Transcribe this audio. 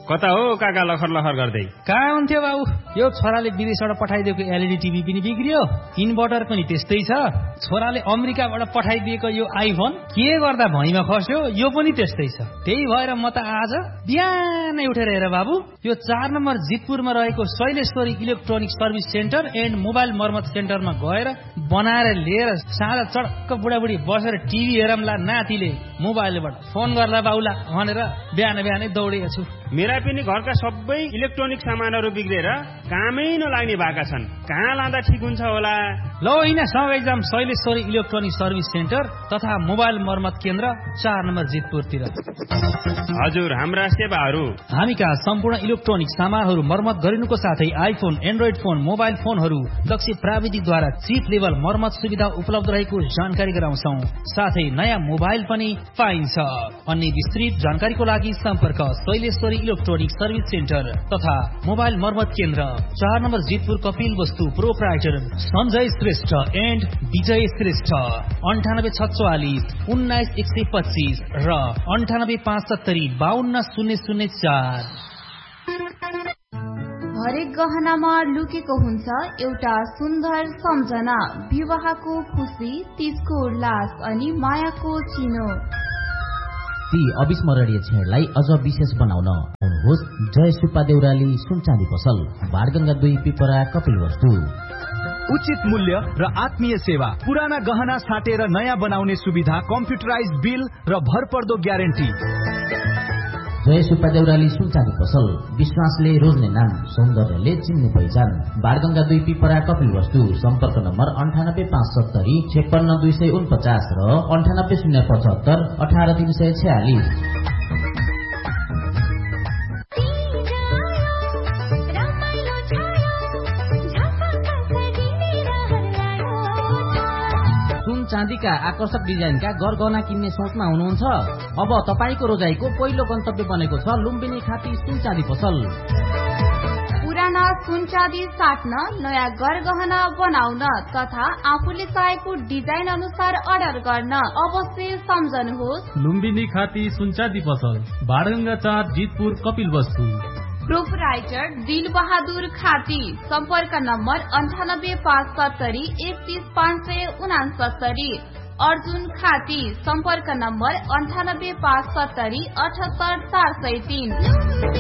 कता हो काका लखर लखर गर्दै? कहाँ हुन्थ्यो बाबु? यो छोराले विदेशबाट पठाइदिएको एलइडी टिभी पनि बिग्रियो, इन्भर्टर पनि त्यस्तै छ। छोराले अमेरिकाबाट पठाइदिएको यो आइफोन के गर्दा भैँमा खस्यो, यो पनि त्यस्तै छ। त्यही भएर म त आज बिहानै उठेर हेर बाबु, यो 4 नम्बर जितपुरमा रहेको Shaileshwari electronic service centre and mobile मर्मत सेन्टरमा गएर बनाएर लिएर साँझ चडक्क बुढाबुढी बसेर टिभी हेरमला, नातिले मोबाइलबाट फोन गर्ला बाउला भनेर बिहानै दौडेको छु। मेरा पनि घरका सबै इलेक्ट्रोनिक सामानहरू बिग्रेर कामै नलाग्ने भएका छन्। कहाँ लाँदा ठिक हुन्छ होला? ल होइन, सँगै जाम शैलेश्वरी इलेक्ट्रोनिक सर्भिस सेन्टर तथा मोबाइल मर्मत केन्द्र 4 नम्बर जितपुरतिर। हजुर, हाम्रा सेवाहरू हामी कहाँ सम्पूर्ण इलेक्ट्रोनिक सामानहरू मर्मत गरिनुको साथै आइफोन, एन्ड्रोइड फोन, मोबाइल फोनहरू दक्ष प्राविधिकद्वारा चिप लेभल मर्मत सुविधा उपलब्ध रहेको जानकारी गराउँछौं। साथै नयाँ मोबाइल पनि पाइन्छ। अन्य विस्तृत जानकारीको लागि सम्पर्क शैलेश्वरी इलेक्ट्रोनिक सर्भिस सेन्टर तथा मोबाइल मर्मत केन्द्र 4 नम्बर जितपुर कपिल वस्तु प्रोप्राइटर सञ्जय श्रेष्ठ एन्ड विजय श्रेष्ठ 9844 19125 र 9857520004। हरेक गहनामा लुकेको हुन्छ एउटा सुन्दर सम्झना, विवाहको खुशी, तीजको उल्लास अनि मायाको चिनो। ती अविस्मरणीय क्षणलाई अझ विशेष बनाउन आउनुहोस् जय सुब्बा देउराली सुनचाँदी पसल, बाणगंगा 2 पिपरा कपिल वस्तु। उचित मूल्य र आत्मीय सेवा, पुराना गहना साटेर नयाँ बनाउने सुविधा, कम्प्युटराइज बिल र भरपर्दो ग्यारेन्टी। जय सुब्बा देउराली सुनचाँदी पसल, विश्वासले रोज्ने नाम, सौन्दर्यले चिन्ने पहिचान, बाणगंगा 2 पिपरा कपिल वस्तु। सम्पर्क नम्बर 98570 56249 र 98075 18346। चाँदीका आकर्षक डिजाइनका गरगहना किन्ने सोचमा हुनुहुन्छ? अब तपाईको रोजाइको पहिलो गन्तव्य बनेको छ लुम्बिनी खाती सुनचाँदी पसल। पुराना सुनचाँदी साट्न, नयाँ गरगहना बनाउन तथा आफूले चाहेको डिजाइन अनुसार अर्डर गर्न अवश्य सम्झनुहोस् लुम्बिनी खाती सुनचाँदी पसल, बाणगंगा 4 जितपुर कपिल वस्तु। प्रोपराइटर दिल बहादुर खाती। सम्पर्क नम्बर 9857 31569। अर्जुन खाती। सम्पर्क नम्बर 9857 78403।